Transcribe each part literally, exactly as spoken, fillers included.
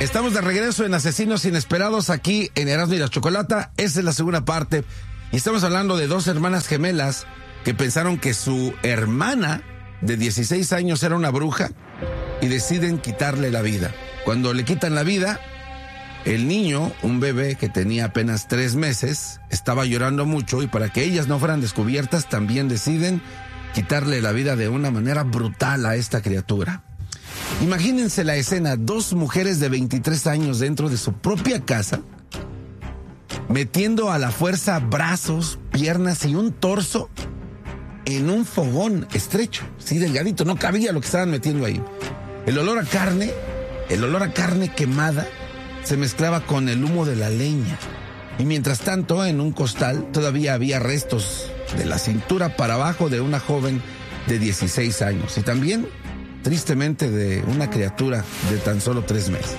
Estamos de regreso en Asesinos Inesperados aquí en Erasmo y la Chocolata. Esa es la segunda parte. Y estamos hablando de dos hermanas gemelas que pensaron que su hermana de dieciséis años era una bruja y deciden quitarle la vida. Cuando le quitan la vida, el niño, un bebé que tenía apenas tres meses, estaba llorando mucho y para que ellas no fueran descubiertas, también deciden quitarle la vida de una manera brutal a esta criatura. Imagínense la escena, dos mujeres de veintitrés años dentro de su propia casa, metiendo a la fuerza brazos, piernas y un torso en un fogón estrecho, sí, delgadito, no cabía lo que estaban metiendo ahí. El olor a carne, el olor a carne quemada, se mezclaba con el humo de la leña. Y mientras tanto, en un costal todavía había restos de la cintura para abajo de una joven de dieciséis años. Y también, tristemente, de una criatura de tan solo tres meses.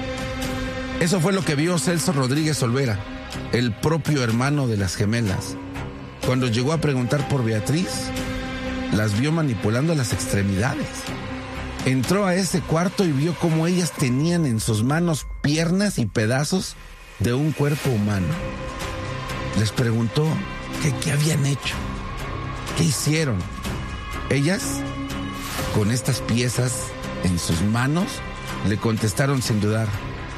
Eso fue lo que vio Celso Rodríguez Olvera, el propio hermano de las gemelas. Cuando llegó a preguntar por Beatriz, las vio manipulando las extremidades. Entró a ese cuarto y vio cómo ellas tenían en sus manos piernas y pedazos de un cuerpo humano. Les preguntó que qué habían hecho, qué hicieron. Ellas, con estas piezas en sus manos, le contestaron sin dudar: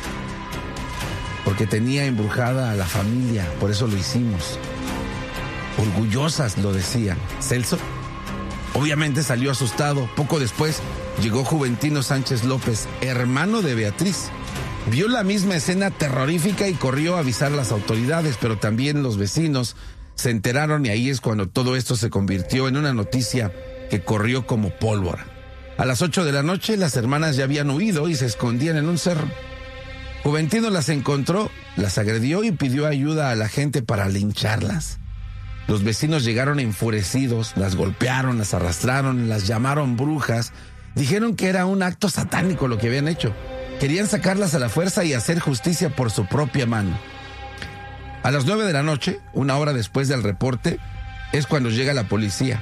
porque tenía embrujada a la familia, por eso lo hicimos. Orgullosas lo decían. Celso obviamente salió asustado. Poco después llegó Juventino Sánchez López, hermano de Beatriz. Vio la misma escena terrorífica y corrió a avisar a las autoridades, pero también los vecinos se enteraron y ahí es cuando todo esto se convirtió en una noticia que corrió como pólvora. A las ocho de la noche las hermanas ya habían huido y se escondían en un cerro. Juventino las encontró, las agredió y pidió ayuda a la gente para lincharlas. Los vecinos llegaron enfurecidos, las golpearon, las arrastraron, las llamaron brujas. Dijeron que era un acto satánico lo que habían hecho. Querían sacarlas a la fuerza y hacer justicia por su propia mano. A las nueve de la noche, una hora después del reporte, es cuando llega la policía.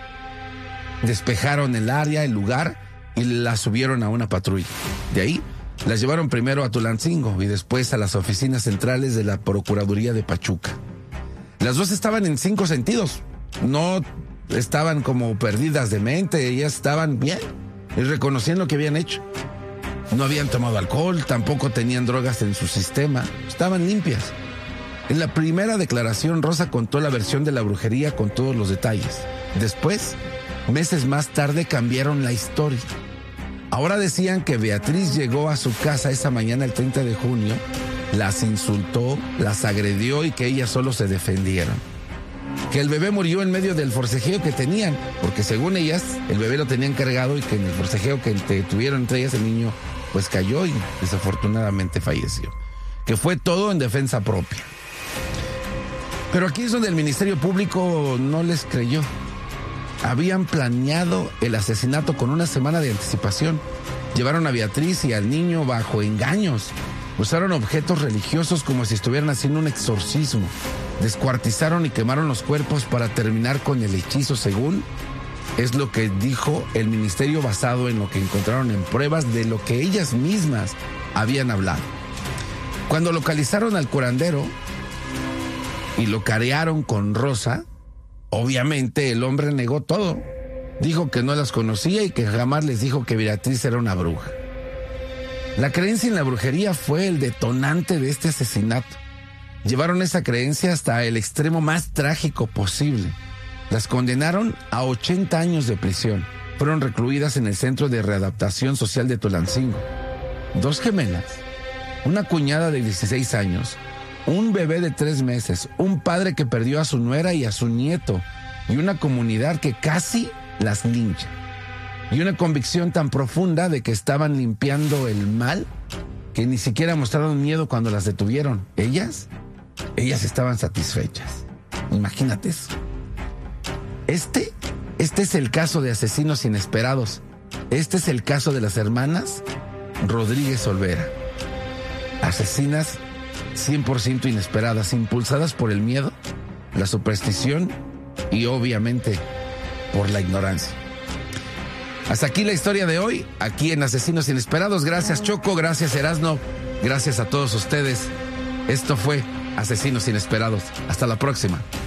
Despejaron el área, el lugar, y las subieron a una patrulla. De ahí, las llevaron primero a Tulancingo y después a las oficinas centrales de la Procuraduría de Pachuca. Las dos estaban en cinco sentidos. No estaban como perdidas de mente, ellas estaban bien y reconocían lo que habían hecho. No habían tomado alcohol, tampoco tenían drogas en su sistema, estaban limpias. En la primera declaración, Rosa contó la versión de la brujería con todos los detalles. Después, meses más tarde, cambiaron la historia. Ahora decían que Beatriz llegó a su casa esa mañana el treinta de junio, las insultó, las agredió y que ellas solo se defendieron. Que el bebé murió en medio del forcejeo que tenían, porque según ellas, el bebé lo tenían cargado y que en el forcejeo que tuvieron entre ellas, el niño pues cayó y desafortunadamente falleció. Que fue todo en defensa propia. Pero aquí es donde el Ministerio Público no les creyó. Habían planeado el asesinato con una semana de anticipación. Llevaron a Beatriz y al niño bajo engaños. Usaron objetos religiosos como si estuvieran haciendo un exorcismo. Descuartizaron y quemaron los cuerpos para terminar con el hechizo, según es lo que dijo el ministerio basado en lo que encontraron en pruebas de lo que ellas mismas habían hablado. Cuando localizaron al curandero y lo carearon con Rosa, obviamente el hombre negó todo. Dijo que no las conocía y que jamás les dijo que Beatriz era una bruja. La creencia en la brujería fue el detonante de este asesinato. Llevaron esa creencia hasta el extremo más trágico posible. Las condenaron a ochenta años de prisión. Fueron recluidas en el Centro de Readaptación Social de Tulancingo. Dos gemelas, una cuñada de dieciséis años, un bebé de tres meses, un padre que perdió a su nuera y a su nieto, y una comunidad que casi las lincha. Y una convicción tan profunda de que estaban limpiando el mal que ni siquiera mostraron miedo cuando las detuvieron. Ellas, ellas estaban satisfechas. Imagínate eso. Este, este es el caso de Asesinos Inesperados. Este es el caso de las hermanas Rodríguez Olvera. Asesinas cien por ciento inesperadas, impulsadas por el miedo, la superstición y obviamente por la ignorancia. Hasta aquí la historia de hoy, aquí en Asesinos Inesperados. Gracias, Choco, gracias, Erasno, gracias a todos ustedes. Esto fue Asesinos Inesperados. Hasta la próxima.